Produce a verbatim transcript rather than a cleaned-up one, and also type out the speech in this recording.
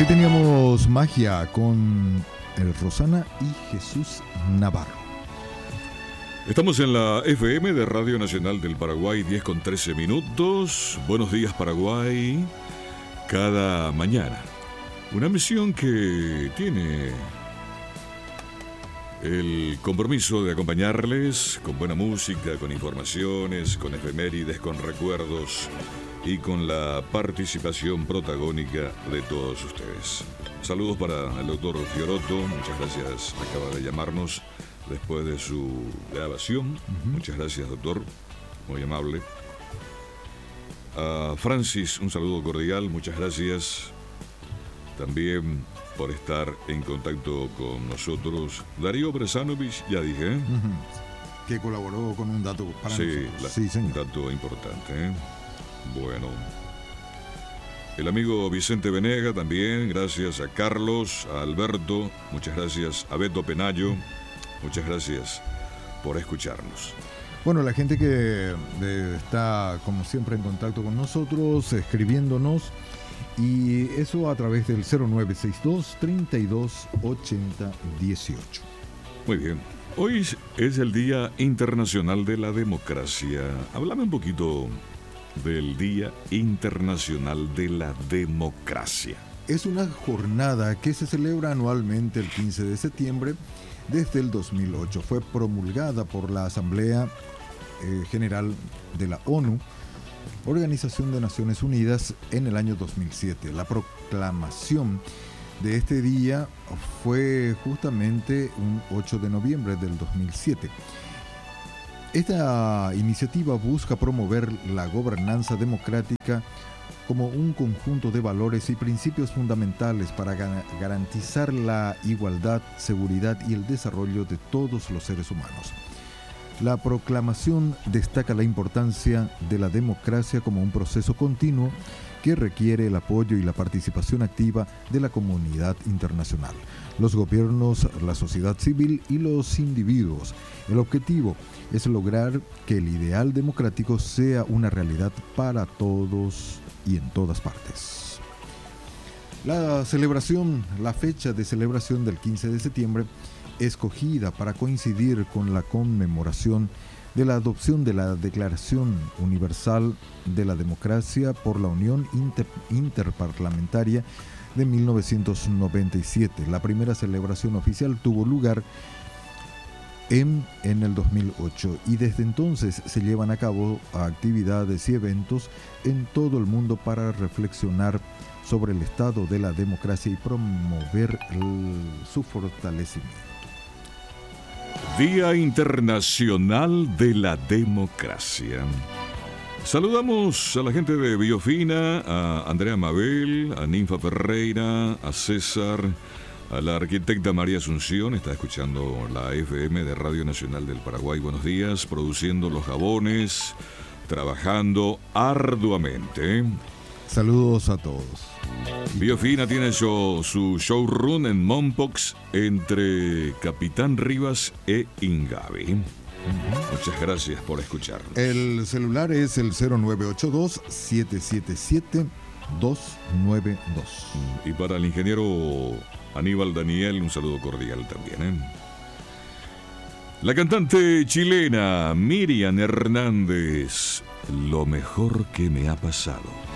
Así teníamos Magia con el Rosana y Jesús Navarro. Estamos en la F M de Radio Nacional del Paraguay, diez con trece minutos. Buenos días, Paraguay. Cada mañana. Una misión que tiene el compromiso de acompañarles con buena música, con informaciones, con efemérides, con recuerdos y con la participación protagónica de todos ustedes. Saludos para el doctor Fiorotto, muchas gracias, acaba de llamarnos después de su grabación. Uh-huh. Muchas gracias, doctor, muy amable. A Francis, un saludo cordial, muchas gracias también por estar en contacto con nosotros. Darío Bresanovich, ya dije. Uh-huh. Que colaboró con un dato para sí, nosotros. La, sí, señor. Un dato importante, ¿eh? Bueno, el amigo Vicente Venega también, gracias a Carlos, a Alberto, muchas gracias a Beto Penayo, muchas gracias por escucharnos. Bueno, la gente que eh, está como siempre en contacto con nosotros, escribiéndonos, y eso a través del cero nueve seis dos, treinta y dos, ochenta, dieciocho. Muy bien, hoy es el Día Internacional de la Democracia. Háblame un poquito del Día Internacional de la Democracia. Es una jornada que se celebra anualmente el quince de septiembre desde el dos mil ocho. Fue promulgada por la Asamblea eh, General de la ONU, Organización de Naciones Unidas, en el año dos mil siete. La proclamación de este día fue justamente un ocho de noviembre del dos mil siete. Esta iniciativa busca promover la gobernanza democrática como un conjunto de valores y principios fundamentales para garantizar la igualdad, seguridad y el desarrollo de todos los seres humanos. La proclamación destaca la importancia de la democracia como un proceso continuo que requiere el apoyo y la participación activa de la comunidad internacional, los gobiernos, la sociedad civil y los individuos. El objetivo es lograr que el ideal democrático sea una realidad para todos y en todas partes. La celebración, la fecha de celebración del quince de septiembre, escogida para coincidir con la conmemoración de la adopción de la Declaración Universal de la Democracia por la Unión Inter- Interparlamentaria de mil novecientos noventa y siete. La primera celebración oficial tuvo lugar en, en el dos mil ocho y desde entonces se llevan a cabo actividades y eventos en todo el mundo para reflexionar sobre el estado de la democracia y promover el, su fortalecimiento. Día Internacional de la Democracia. Saludamos a la gente de Biofina, a Andrea Mabel, a Ninfa Ferreira, a César, a la arquitecta María Asunción, está escuchando la F M de Radio Nacional del Paraguay. Buenos días, produciendo los jabones, trabajando arduamente. Saludos a todos. Biofina tiene su, su showroom en Mompox entre Capitán Rivas e Ingavi. Uh-huh. Muchas gracias por escucharnos. El celular es el cero nueve ocho dos, siete siete siete, dos nueve dos. Y para el ingeniero Aníbal Daniel, un saludo cordial también, ¿eh? La cantante chilena Miriam Hernández, lo mejor que me ha pasado.